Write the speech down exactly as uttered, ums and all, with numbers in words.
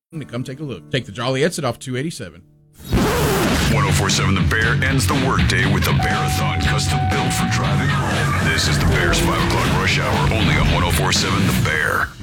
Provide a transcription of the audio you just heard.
to come take a look. Take the Jolly exit off two eighty-seven. ten forty-seven The Bear ends the workday with the Bearathon, custom built for driving home. This is the Bear's five o'clock rush hour, only on ten forty-seven The Bear.